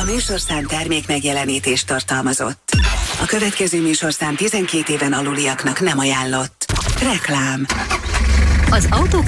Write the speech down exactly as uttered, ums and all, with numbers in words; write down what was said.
műsorszám termék megjelenítést tartalmazott. A következő műsorszám tizenkét éven aluliaknak nem ajánlott. Reklám. Az autó